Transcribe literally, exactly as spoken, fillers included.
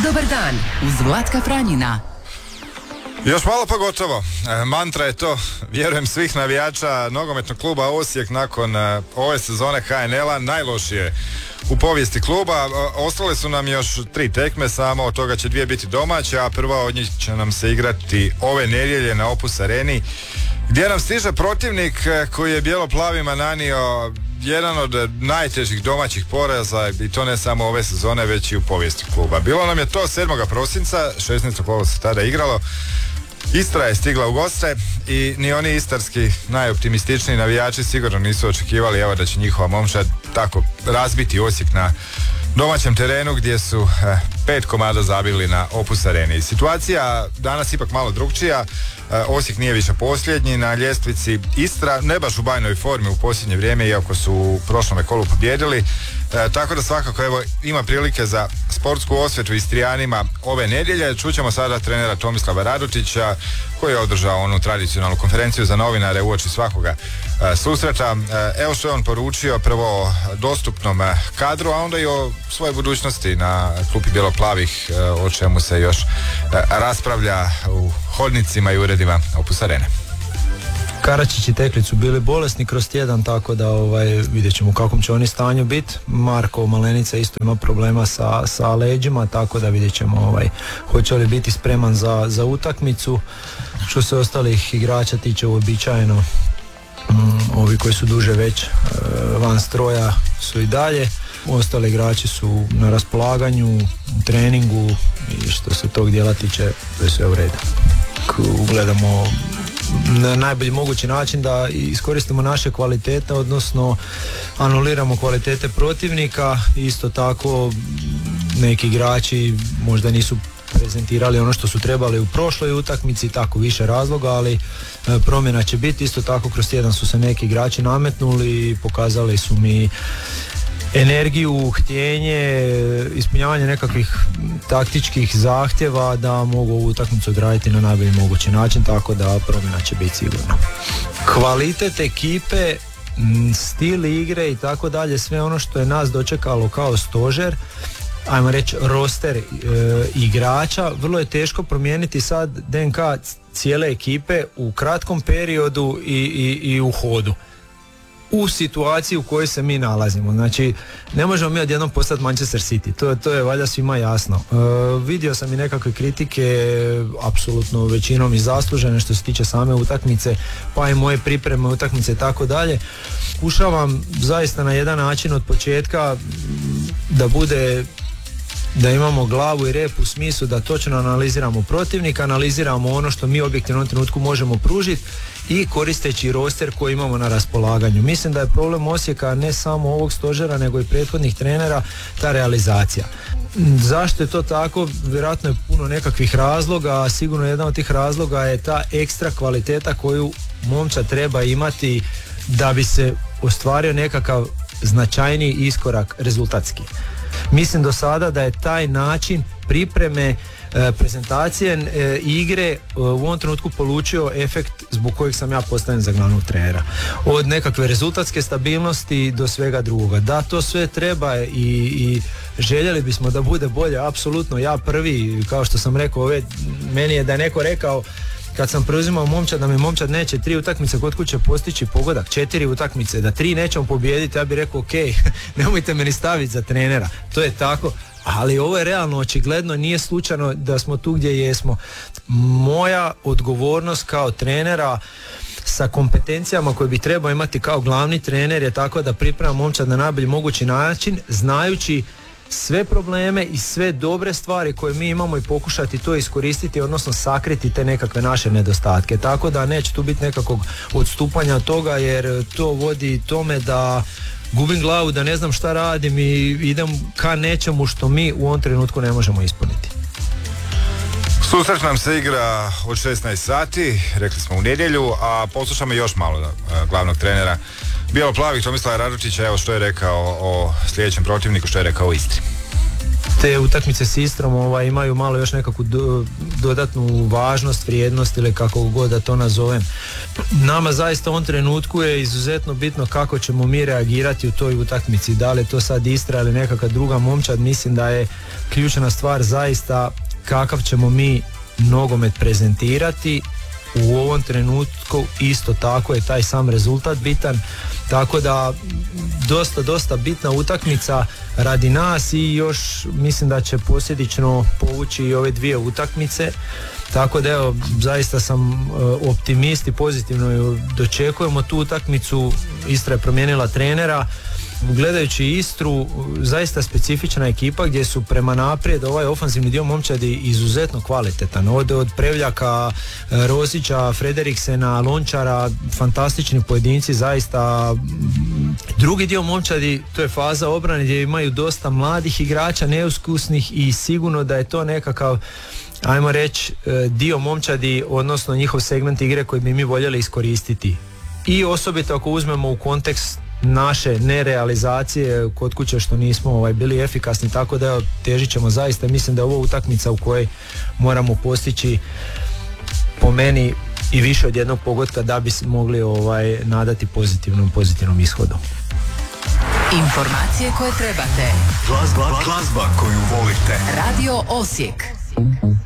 Dobar dan uz Vlatka Franjina. Još malo pa gotovo. E, mantra je to, vjerujem, svih navijača nogometnog kluba Osijek nakon e, ove sezone H N L-a, najlošije u povijesti kluba. E, ostale su nam još tri tekme, samo od toga će dvije biti domaće, a prva od njih će nam se igrati ove nedjelje na Opus Areni, gdje nam stiže protivnik e, koji je bijelo-plavima nanio jedan od najtežih domaćih poraza, i to ne samo ove sezone, već i u povijesti kluba. Bilo nam je to sedmog prosinca, šesnaestog kola se tada igralo. Istra je stigla u goste i ni oni istarski najoptimističniji navijači sigurno nisu očekivali evo da će njihova momčad tako razbiti Osijek na domaćem terenu, gdje su eh, pet komada zabili na Opus Areni. Situacija danas ipak malo drukčija. eh, Osijek nije više posljednji na ljestvici. Istra ne baš u bajnoj formi u posljednje vrijeme, iako su u prošlome kolu pobjedili. E, tako da svakako evo ima prilike za sportsku osvetu Istrijanima ove nedjelje. Čućemo sada trenera Tomislava Radutića, koji je održao onu tradicionalnu konferenciju za novinare uoči svakoga e, susreta. E, evo što je on poručio, prvo dostupnom e, kadru, a onda i o svojoj budućnosti na klupi bijelo-plavih, e, o čemu se još e, raspravlja u hodnicima i uredima Opus Arene. Karačić i Teklić su bili bolesni kroz tjedan, tako da ovaj, vidjet ćemo u kakvom će oni stanju biti. Marko Malenica isto ima problema sa, sa leđima, tako da vidjet ćemo ovaj, hoće li biti spreman za, za utakmicu. Što se ostalih igrača tiče, uobičajeno mm, ovi koji su duže već e, van stroja su i dalje. Ostali igrači su na raspolaganju, u treningu, i što se tog dijela tiče, to je sve u redu. Gledamo na najbolji mogući način da iskoristimo naše kvalitete, odnosno anuliramo kvalitete protivnika. Isto tako neki igrači možda nisu prezentirali ono što su trebali u prošloj utakmici, tako više razloga, ali promjena će biti. Isto tako kroz tjedan su se neki igrači nametnuli i pokazali su mi energiju, htjenje, ispunjavanje nekakvih taktičkih zahtjeva da mogu ovu utakmicu odraditi na najbolji mogući način, tako da promjena će biti sigurno. Kvalitet ekipe, stil igre i tako dalje, sve ono što je nas dočekalo kao stožer, ajmo reći roster e, igrača, vrlo je teško promijeniti sad D N K cijele ekipe u kratkom periodu i, i, i u hodu, u situaciji u kojoj se mi nalazimo. Znači, ne možemo mi odjednom postati Manchester City, to, to je valjda svima jasno. E, vidio sam i nekakve kritike, apsolutno većinom i zaslužene što se tiče same utakmice, pa i moje pripreme utakmice i tako dalje. Pokušavam zaista na jedan način od početka da bude, da imamo glavu i rep u smislu da točno analiziramo protivnika, analiziramo ono što mi objektivno u ovom trenutku možemo pružiti i koristeći roster koji imamo na raspolaganju. Mislim da je problem Osijeka ne samo ovog stožera nego i prethodnih trenera ta realizacija. Zašto je to tako? Vjerojatno je puno nekakvih razloga, a sigurno jedan od tih razloga je ta ekstra kvaliteta koju momčad treba imati da bi se ostvario nekakav značajniji iskorak rezultatski. Mislim do sada da je taj način pripreme, e, prezentacije e, igre e, u ovom trenutku polučio efekt zbog kojeg sam ja postavljen za glavnog trenera. Od nekakve rezultatske stabilnosti do svega drugoga. Da, to sve treba i, i željeli bismo da bude bolje, apsolutno, ja prvi, kao što sam rekao, ove, meni je da je neko rekao kad sam preuzimao momčad da mi momčad neće tri utakmice kod kuće postići pogodak, četiri utakmice, da tri nećemo pobijediti, ja bih rekao ok, nemojte me ni staviti za trenera, to je tako, ali ovo je realno, očigledno nije slučajno da smo tu gdje jesmo. Moja odgovornost kao trenera sa kompetencijama koje bi trebao imati kao glavni trener je tako da pripremam momčad na najbolji mogući način, znajući sve probleme i sve dobre stvari koje mi imamo i pokušati to iskoristiti, odnosno sakriti te nekakve naše nedostatke. Tako da neće tu biti nekakvog odstupanja od toga, jer to vodi tome da gubim glavu, da ne znam šta radim i idem ka nečemu što mi u ovom trenutku ne možemo ispuniti. Susret nam se igra od šesnaest sati, rekli smo u nedjelju, a poslušamo još malo uh, glavnog trenera bijelo-plavih Tomislava Radutića, evo što je rekao o sljedećem protivniku, što je rekao o Istri. te utakmice s Istrom ovaj, imaju malo još nekakvu do, dodatnu važnost, vrijednost ili kako god da to nazovem. Nama zaista u ovom trenutku je izuzetno bitno kako ćemo mi reagirati u toj utakmici, da li je to sad Istra ili nekakva druga momčad. Mislim da je ključna stvar zaista kakav ćemo mi nogomet prezentirati. U ovom trenutku isto tako je taj sam rezultat bitan, tako da dosta, dosta bitna utakmica radi nas i još mislim da će posljedično povući i ove dvije utakmice, tako da evo, zaista sam optimist i pozitivno dočekujemo tu utakmicu. Istra je promijenila trenera. Gledajući Istru, zaista specifična ekipa gdje su prema naprijed ovaj ofanzivni dio momčadi izuzetno kvalitetan. Od, od Prevljaka, Rosića, Frederiksena, Lončara, fantastični pojedinci, zaista. Drugi dio momčadi, to je faza obrane gdje imaju dosta mladih igrača, neiskusnih i sigurno da je to nekakav, ajmo reći, dio momčadi, odnosno njihov segment igre koji bi mi voljeli iskoristiti. I osobito ako uzmemo u kontekst naše nerealizacije kod kuće što nismo ovaj, bili efikasni, tako da težit ćemo zaista. Mislim da je ovo utakmica u kojoj moramo postići po meni i više od jednog pogotka da bi se mogli ovaj, nadati pozitivnom, pozitivnom ishodu. Informacije koje trebate. Glazba, glazba koju volite. Radio Osijek.